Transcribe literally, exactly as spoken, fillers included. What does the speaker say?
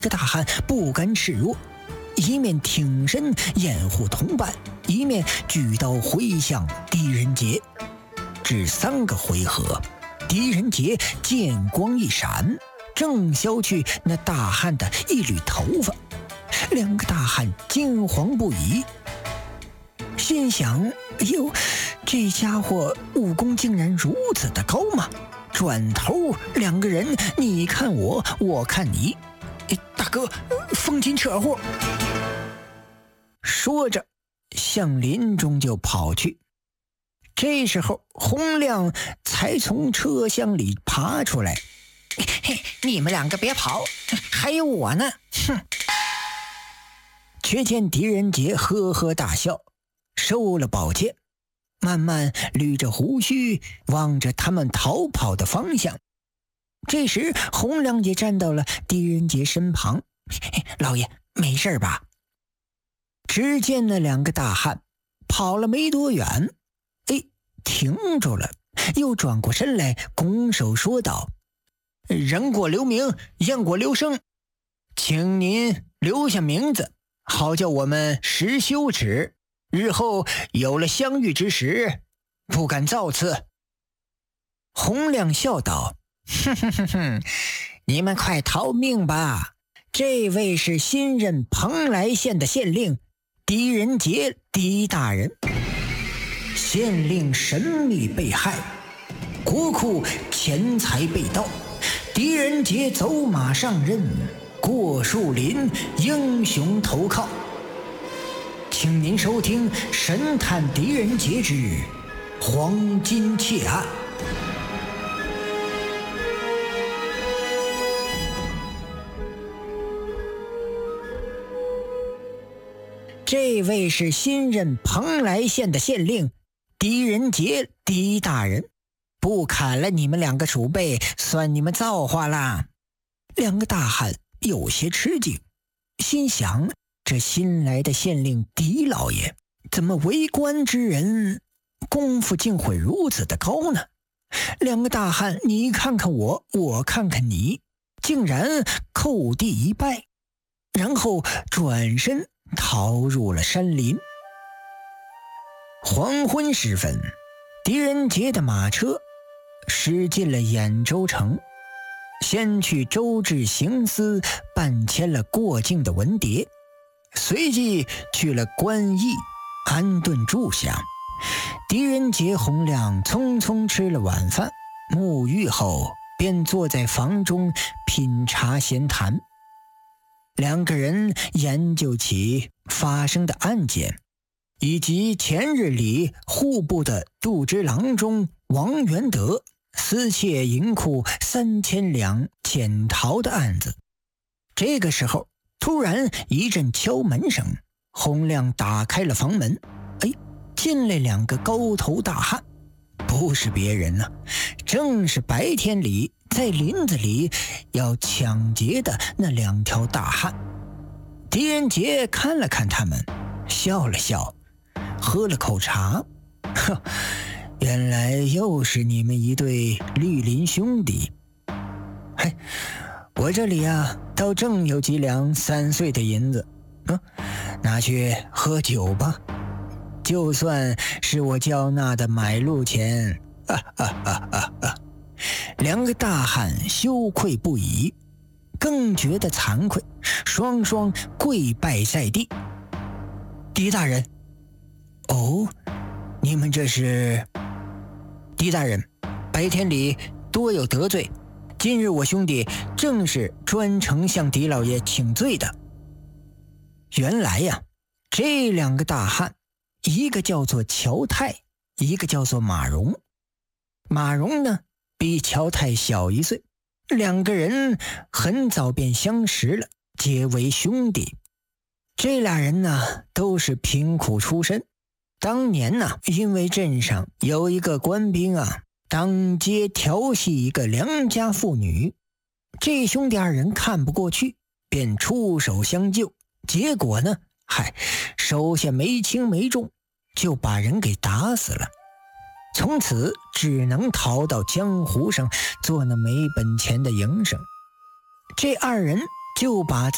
个大汉不甘示弱，一面挺身掩护同伴，一面举刀挥向狄仁杰。至三个回合，狄仁杰剑光一闪，正削去那大汉的一缕头发。两个大汉惊惶不已，心想：哟，这家伙武功竟然如此的高吗？转头两个人你看我，我看你，大哥，风紧扯呼！说着向林中就跑去。这时候洪亮才从车厢里爬出来：嘿，你们两个别跑，还有我呢！哼！却见狄仁杰呵呵大笑，收了宝剑，慢慢捋着胡须，望着他们逃跑的方向。这时洪亮也站到了狄仁杰身旁：老爷，没事吧？只见那两个大汉跑了没多远，哎，停住了，又转过身来拱手说道：人过留名，雁过留声，请您留下名字，好叫我们识羞耻，日后有了相遇之时，不敢造次。洪亮笑道：哼哼哼哼，你们快逃命吧！这位是新任蓬莱县的县令狄仁杰，狄大人。县令神秘被害，国库钱财被盗，狄仁杰走马上任，过树林英雄投靠。请您收听神探狄仁杰之黄金窃案。这位是新任蓬莱县的县令狄仁杰，狄大人，不砍了你们两个鼠辈，算你们造化啦！两个大汉有些吃惊，心想：这新来的县令狄老爷，怎么为官之人功夫竟会如此的高呢？两个大汉你看看我，我看看你，竟然叩地一拜，然后转身逃入了山林。黄昏时分，狄仁杰的马车驶进了兖州城，先去周至行司办签了过境的文牒，随即去了官驿安顿住下。狄仁杰、洪亮匆匆吃了晚饭，沐浴后便坐在房中品茶闲谈。两个人研究起发生的案件，以及前日里户部的杜之郎中王元德私窃银库三千两潜逃的案子。这个时候突然一阵敲门声，洪亮打开了房门，哎，进来两个高头大汉，不是别人啊，正是白天里在林子里要抢劫的那两条大汉。狄仁杰看了看他们，笑了笑，喝了口茶，呵，原来又是你们一对绿林兄弟。嘿，我这里啊，倒正有几两三岁的银子，嗯，拿去喝酒吧，就算是我交纳的买路钱。啊啊啊啊啊！两个大汉羞愧不已，更觉得惭愧，双双跪拜在地。狄大人，哦，你们这是？狄大人，白天里多有得罪，今日我兄弟正是专程向狄老爷请罪的。原来呀，这两个大汉，一个叫做乔泰，一个叫做马荣。马荣呢，比乔泰小一岁，两个人很早便相识了，结为兄弟。这俩人呢，都是贫苦出身。当年呢，因为镇上有一个官兵啊，当街调戏一个良家妇女，这兄弟二人看不过去，便出手相救。结果呢，嗨，手下没轻没重，就把人给打死了。从此只能逃到江湖上做那没本钱的营生。这二人就把自